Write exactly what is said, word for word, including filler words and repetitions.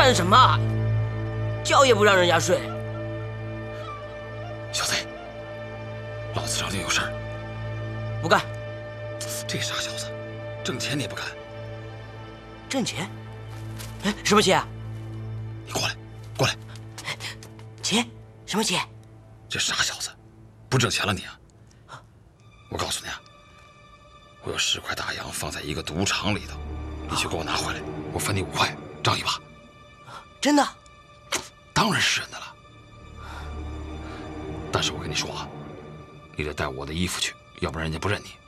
干什么？觉也不让人家睡。 小子，老子找你有事儿。 不干。 这傻小子，挣钱你也不干。 挣钱？哎，什么钱啊？ 你过来，过来。 钱？什么钱？ 这傻小子，不挣钱了你啊？我告诉你啊，我有十块大洋放在一个赌场里头，你去给我拿回来，我分你五块，仗一把。 真的？ 当然是真的了。但是我跟你说啊，你得带我的衣服去，要不然人家不认你。